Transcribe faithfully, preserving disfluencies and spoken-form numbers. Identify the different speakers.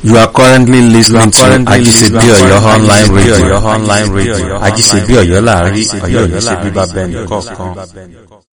Speaker 1: You are currently listening to Ajisebi Oyo online radio.
Speaker 2: Online radio.
Speaker 1: Ajisebi Oyo láàrin Ọ̀yọ́ ní ṣe bíbá bẹ́ẹ̀ nìkọ̀ọ̀kan.